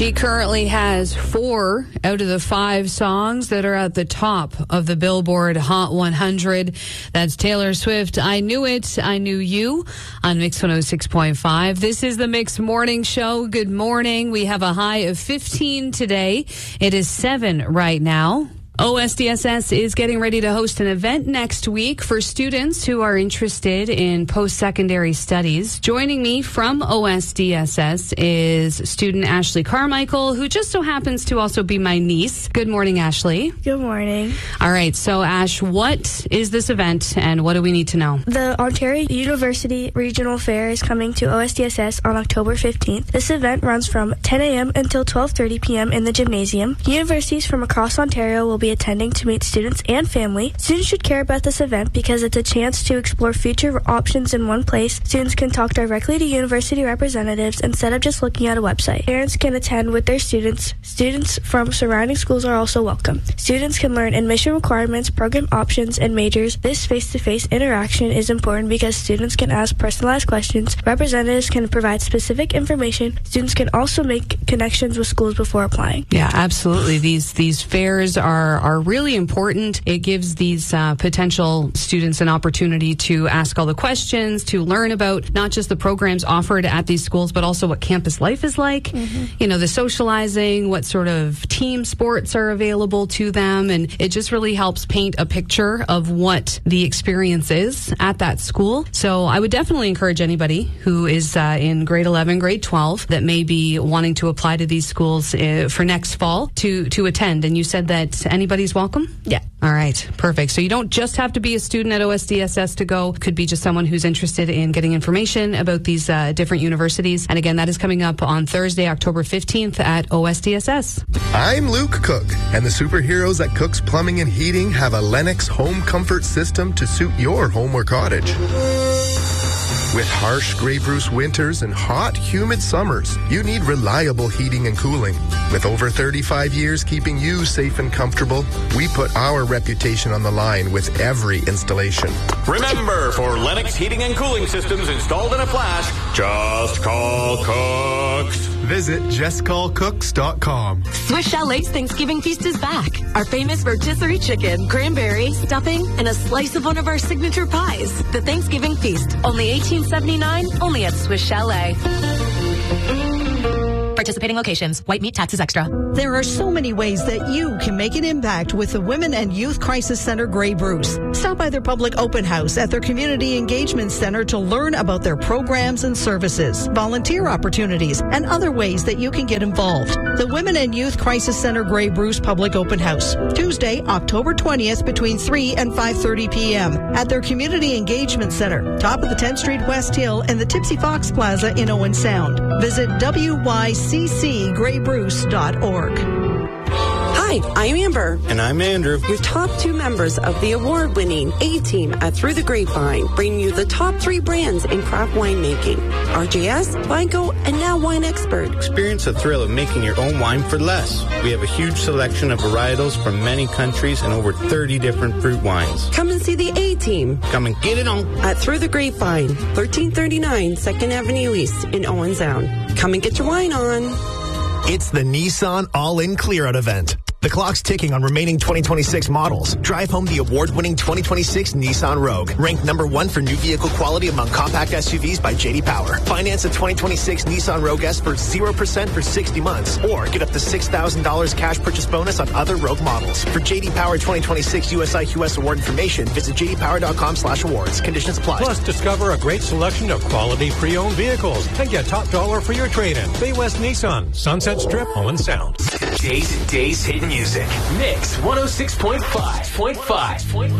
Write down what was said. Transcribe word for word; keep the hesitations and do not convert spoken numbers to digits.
She currently has four out of the five songs that are at the top of the Billboard Hot one hundred. That's Taylor Swift, I Knew It, I Knew You on Mix one oh six point five. This is the Mix Morning Show. Good morning. We have a high of fifteen today. It is seven right now. O S D S S is getting ready to host an event next week for students who are interested in post-secondary studies. Joining me from O S D S S is student Ashley Carmichael, who just so happens to also be my niece. Good morning, Ashley. Good morning. All right, so Ash, what is this event and what do we need to know? The Ontario University Regional Fair is coming to O S D S S on October fifteenth. This event runs from ten a.m. until twelve thirty p.m. in the gymnasium. Universities from across Ontario will be attending to meet students and family. Students should care about this event because it's a chance to explore future options in one place. Students can talk directly to university representatives instead of just looking at a website. Parents can attend with their students. Students from surrounding schools are also welcome. Students can learn admission requirements, program options, and majors. This face-to-face interaction is important because students can ask personalized questions. Representatives can provide specific information. Students can also make connections with schools before applying. Yeah, absolutely. These these fairs are are really important. It gives these uh, potential students an opportunity to ask all the questions, to learn about not just the programs offered at these schools, but also what campus life is like. Mm-hmm. You know, the socializing, what sort of team sports are available to them, and it just really helps paint a picture of what the experience is at that school. So I would definitely encourage anybody who is uh, in grade eleven, grade twelve that may be wanting to apply to these schools uh, for next fall to to attend. And you said that anybody Anybody's welcome? Yeah. All right. Perfect. So you don't just have to be a student at O S D S S to go. Could be just someone who's interested in getting information about these uh, different universities. And again, that is coming up on Thursday, October fifteenth at O S D S S. I'm Luke Cook, and the superheroes at Cook's Plumbing and Heating have a Lennox home comfort system to suit your home or cottage. With harsh Grey Bruce winters and hot, humid summers, you need reliable heating and cooling. With over thirty-five years keeping you safe and comfortable, we put our reputation on the line with every installation. Remember, for Lennox heating and cooling systems installed in a flash, just call Cooks. Visit just call cooks dot com. Swiss Chalet's Thanksgiving feast is back. Our famous rotisserie chicken, cranberry, stuffing, and a slice of one of our signature pies. The Thanksgiving feast, only eighteen seventy-nine, only at Swiss Chalet. Participating locations. White meat taxes extra. There are so many ways that you can make an impact with the Women and Youth Crisis Center Grey Bruce. Stop by their public open house at their Community Engagement Center to learn about their programs and services, volunteer opportunities, and other ways that you can get involved. The Women and Youth Crisis Center Grey Bruce Public Open House, Tuesday, October twentieth between three and five thirty p.m. at their Community Engagement Center, top of the tenth Street West Hill and the Tipsy Fox Plaza in Owen Sound. Visit W Y C C grey bruce dot org. Hi, I'm Amber. And I'm Andrew. Your top two members of the award-winning A-Team at Through the Grapevine bring you the top three brands in craft winemaking. R J S, Vineco, and now Wine Expert. Experience the thrill of making your own wine for less. We have a huge selection of varietals from many countries and over thirty different fruit wines. Come and see the A-Team. Come and get it on. At Through the Grapevine, thirteen thirty-nine second Avenue East in Owen Sound. Come and get your wine on. It's the Nissan All-In Clear-Out event. The clock's ticking on remaining twenty twenty-six models. Drive home the award-winning twenty twenty-six Nissan Rogue, ranked number one for new vehicle quality among compact S U Vs by J D Power. Finance a twenty twenty-six Nissan Rogue S for zero percent for sixty months, or get up to six thousand dollars cash purchase bonus on other Rogue models. For J D Power twenty twenty-six U S I Q S award information, visit j d power dot com slash awards. Conditions apply. Plus, discover a great selection of quality pre-owned vehicles and get top dollar for your trade-in. Bay West Nissan, Sunset Strip, Owen Sound. Days and Days hit music. Mix one oh six point five.